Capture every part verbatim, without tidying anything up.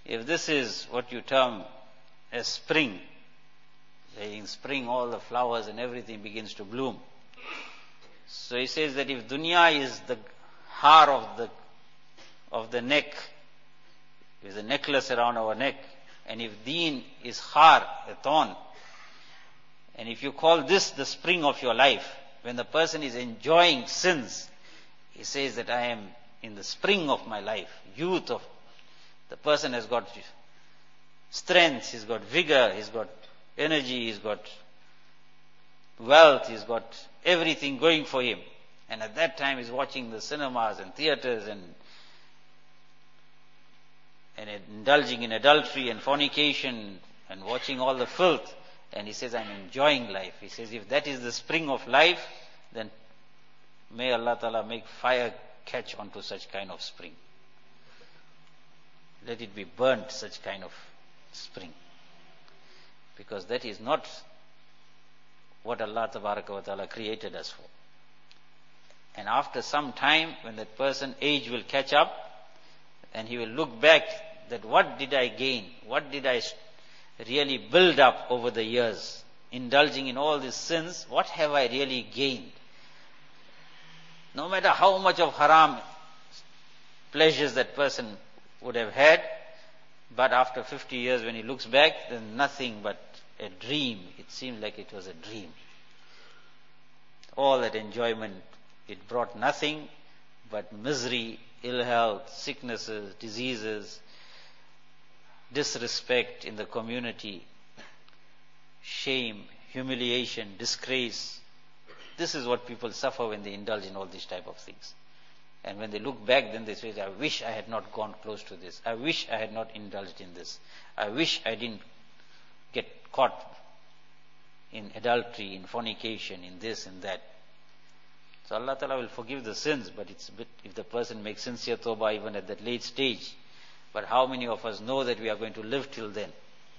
if this is what you term as spring, in spring all the flowers and everything begins to bloom. So he says that if dunya is the har of the of the neck, is a necklace around our neck, and if deen is har, a thorn, and if you call this the spring of your life, when the person is enjoying sins, he says that I am in the spring of my life, youth of, the person has got strength, he's got vigor, he's got energy, he's got wealth, he's got everything going for him. And at that time he's watching the cinemas and theaters and and indulging in adultery and fornication and watching all the filth. And he says, I'm enjoying life. He says, if that is the spring of life, then may Allah Ta'ala make fire catch onto such kind of spring. Let it be burnt, such kind of spring. Because that is not what Allah Tabaraka wa Ta'ala created us for. And after some time, when that person, age will catch up, and he will look back that what did I gain? What did I really build up over the years? Indulging in all these sins, what have I really gained? No matter how much of haram pleasures that person would have had, but after fifty years when he looks back, then nothing but a dream. It seemed like it was a dream. All that enjoyment, it brought nothing but misery, ill health, sicknesses, diseases, disrespect in the community, shame, humiliation, disgrace. This is what people suffer when they indulge in all these type of things. And when they look back, then they say, I wish I had not gone close to this. I wish I had not indulged in this. I wish I didn't get caught in adultery, in fornication, in this and that. So Allah Ta'ala will forgive the sins, but it's a bit, if the person makes sincere tawbah even at that late stage. But how many of us know that we are going to live till then?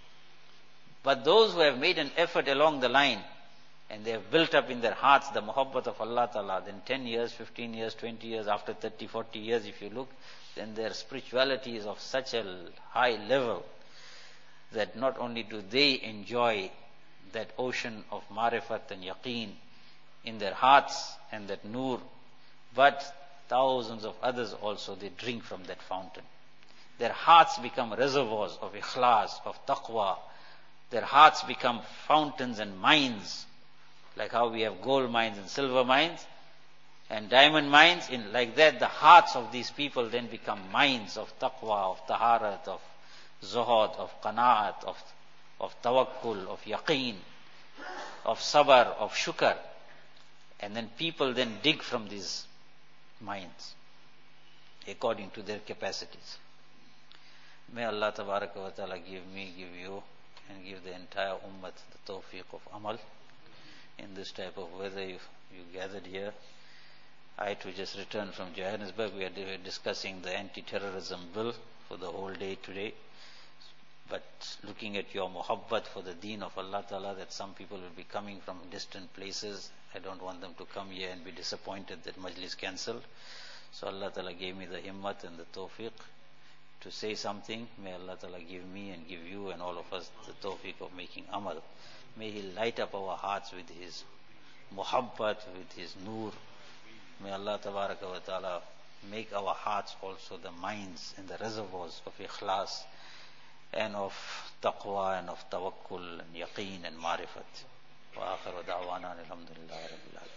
But those who have made an effort along the line, and they have built up in their hearts the muhabbat of Allah Ta'ala, then ten years, fifteen years, twenty years, after thirty, forty years, if you look, then their spirituality is of such a high level that not only do they enjoy that ocean of marifat and yaqeen in their hearts and that nur, but thousands of others also, they drink from that fountain. Their hearts become reservoirs of ikhlas, of taqwa. Their hearts become fountains and mines, like how we have gold mines and silver mines and diamond mines. In like that, the hearts of these people then become mines of taqwa, of taharat, of zuhud, of qanaat, of, of tawakkul, of yaqeen, of sabr, of shukr. And then people then dig from these mines according to their capacities. May Allah Tabaraka wa Ta'ala give me, give you, and give the entire ummah the tawfiq of amal. In this type of weather, you, you gathered here. I too just returned from Johannesburg. We are discussing the anti-terrorism bill for the whole day today. But looking at your muhabbat for the deen of Allah Ta'ala, that some people will be coming from distant places. I don't want them to come here and be disappointed that majlis cancelled. So Allah Ta'ala gave me the himmat and the tawfiq to say something. May Allah Ta'ala give me and give you and all of us the tawfiq of making amal. May He light up our hearts with His muhabbat, with His nur. May Allah Tabaraka wa Ta'ala make our hearts also the mines and the reservoirs of ikhlas and of taqwa and of tawakkul and yaqeen and marifat. Wa akhiru da'wana alhamdulillahi rabbil alamin.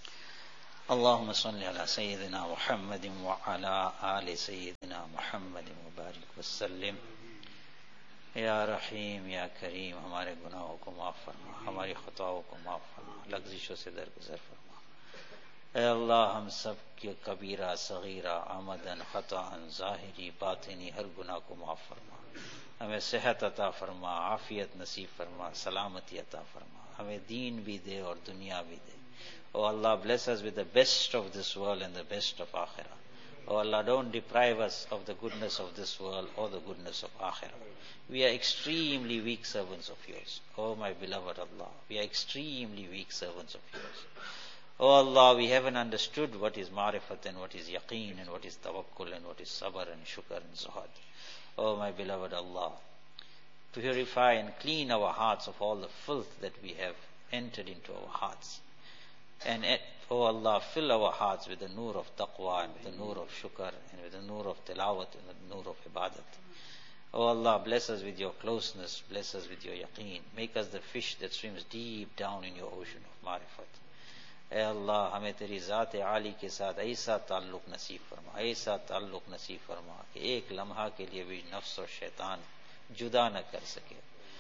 اللهم صل على سيدنا محمد وعلى آل سيدنا محمد وبارك وسلم. یا رحیم یا کریم ہمارے گناہوں کو معاف فرما, ہماری خطاؤں کو معاف فرما, لغزشوں سے درگزر فرما. اے اللہ ہم سب کے کبیرہ صغیرہ عمدن خطاً ظاہری باطنی ہر گناہ کو معاف فرما. ہمیں صحت عطا فرما, عافیت نصیب فرما, سلامتی عطا فرما. ہمیں دین بھی دے اور دنیا بھی دے. Oh Allah, bless us with the best of this world and the best of Akhirah. Oh Allah, don't deprive us of the goodness of this world or the goodness of Akhirah. We are extremely weak servants of yours. Oh my beloved Allah, we are extremely weak servants of yours. Oh Allah, we haven't understood what is ma'rifat and what is yaqeen and what is tawakkul and what is sabr and shukr and zuhad. Oh my beloved Allah, purify and clean our hearts of all the filth that we have entered into our hearts. And oh Allah, fill our hearts with the nur of taqwa and with the nur of shukr and with the nur of tilawat and the nur of ibadat. Oh Allah, bless us with your closeness, bless us with your yaqeen. Make us the fish that swims deep down in your ocean of ma'rifat. اے اللہ ہمیں تیری ذات عالی کے ساتھ ایسا تعلق نصیب فرما، ایسا تعلق نصیب فرما کہ ایک لمحہ کے لیے بھی نفس اور شیطان جدا نہ کر سکے.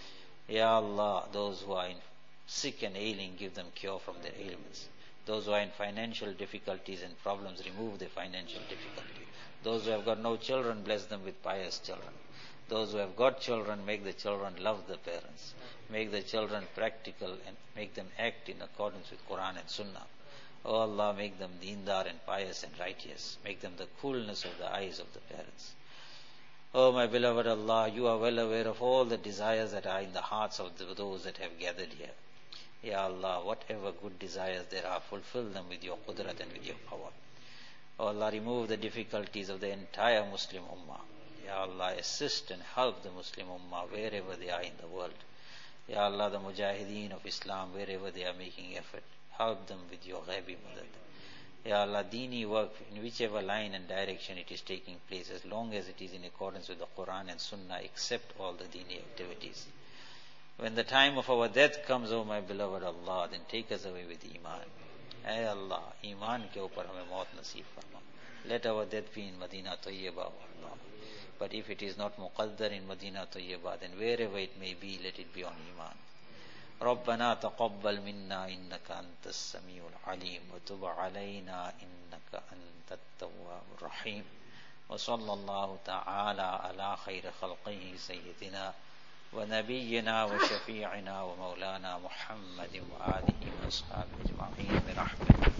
یا اللہ, those who are in sick and ailing, give them cure from their ailments. Those who are in financial difficulties and problems, remove their financial difficulty. Those who have got no children, bless them with pious children. Those who have got children, make the children love the parents. Make the children practical and make them act in accordance with Quran and Sunnah. Oh Allah, make them deendar and pious and righteous. Make them the coolness of the eyes of the parents. Oh my beloved Allah, you are well aware of all the desires that are in the hearts of the, those that have gathered here. Ya Allah, whatever good desires there are, fulfill them with your qudrat and with your power. Oh Allah, remove the difficulties of the entire Muslim Ummah. Ya Allah, assist and help the Muslim Ummah wherever they are in the world. Ya Allah, the Mujahideen of Islam, wherever they are making effort, help them with your ghaibi madad. Ya Allah, Deeni work, in whichever line and direction it is taking place, as long as it is in accordance with the Quran and Sunnah, accept all the Deeni activities. When the time of our death comes, oh my beloved Allah, then take us away with Iman. Ay Allah, Iman ke upar hame maut naseeb farma. Let our death be in Madinah Tayyibah, Allah. But if it is not muqaddar in Madinah Tayyibah, then wherever it may be, let it be on Iman. ربنا تقبل منا إنك أنت السميع العليم وتب علينا إنك أنت التواب الرحيم وصلى الله تعالى على خير خلقه سيدنا ونبينا وشفيعنا ومولانا محمد وآله وأصحابه أجمعين برحمته.